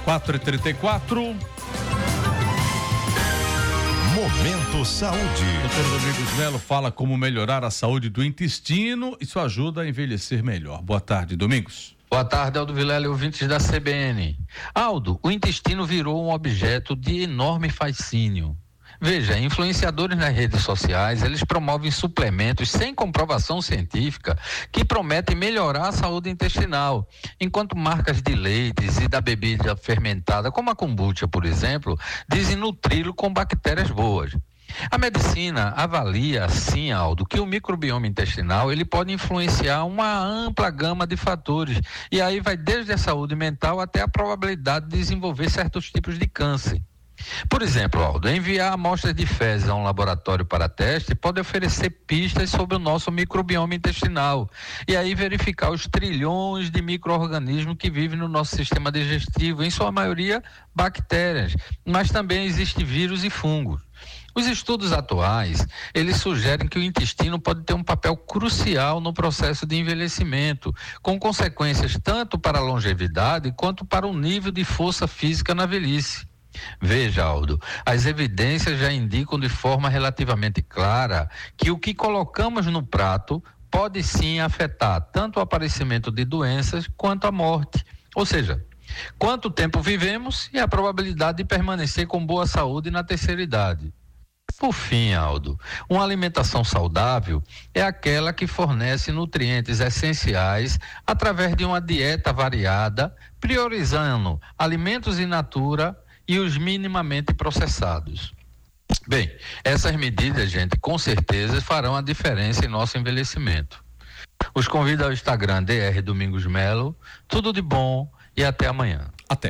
4h34. Momento Saúde. Doutor Domingos Melo fala como melhorar a saúde do intestino. Isso ajuda a envelhecer melhor. Boa tarde, Domingos. Boa tarde, Aldo Vilela e ouvintes da CBN. Aldo, o intestino virou um objeto de enorme fascínio. Veja, influenciadores nas redes sociais, eles promovem suplementos sem comprovação científica que prometem melhorar a saúde intestinal, enquanto marcas de leites e da bebida fermentada, como a kombucha, por exemplo, dizem nutri-lo com bactérias boas. A medicina avalia, sim, Aldo, que o microbioma intestinal ele pode influenciar uma ampla gama de fatores, e aí vai desde a saúde mental até a probabilidade de desenvolver certos tipos de câncer. Por exemplo, Aldo, enviar amostras de fezes a um laboratório para teste pode oferecer pistas sobre o nosso microbioma intestinal e aí verificar os trilhões de micro-organismos que vivem no nosso sistema digestivo, em sua maioria bactérias, mas também existem vírus e fungos. Os estudos atuais, eles sugerem que o intestino pode ter um papel crucial no processo de envelhecimento, com consequências tanto para a longevidade quanto para o nível de força física na velhice. Veja, Aldo, as evidências já indicam de forma relativamente clara que o que colocamos no prato pode sim afetar tanto o aparecimento de doenças quanto a morte. Ou seja, quanto tempo vivemos e a probabilidade de permanecer com boa saúde na terceira idade. Por fim, Aldo, uma alimentação saudável é aquela que fornece nutrientes essenciais através de uma dieta variada, priorizando alimentos in natura e os minimamente processados. Bem, essas medidas, gente, com certeza farão a diferença em nosso envelhecimento. Os convido ao Instagram DR Domingos Melo. Tudo de bom e até amanhã. Até.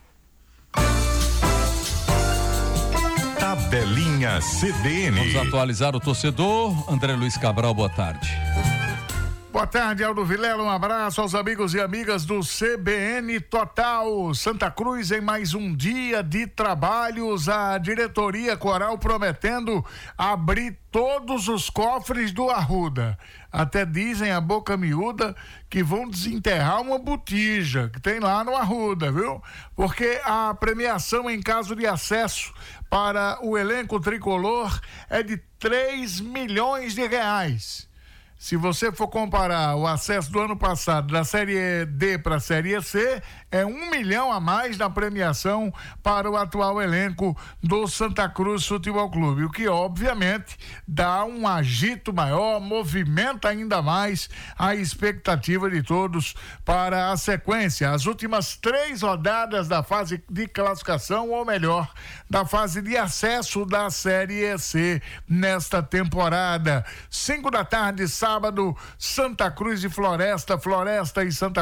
Tabelinha CBN. Vamos atualizar o torcedor. André Luiz Cabral, boa tarde. Boa tarde, Aldo Vilela, um abraço aos amigos e amigas do CBN Total. Santa Cruz em mais um dia de trabalhos, a diretoria coral prometendo abrir todos os cofres do Arruda. Até dizem a boca miúda que vão desenterrar uma botija que tem lá no Arruda, viu? Porque a premiação em caso de acesso para o elenco tricolor é de 3 milhões de reais. Se você for comparar o acesso do ano passado da Série D para a Série C, é 1 milhão a mais na premiação para o atual elenco do Santa Cruz Futebol Clube, o que obviamente dá um agito maior, movimenta ainda mais a expectativa de todos para a sequência. As últimas 3 rodadas da fase de classificação, ou melhor, da fase de acesso da Série C nesta temporada. 5 da tarde, sábado, Santa Cruz e Floresta e Santa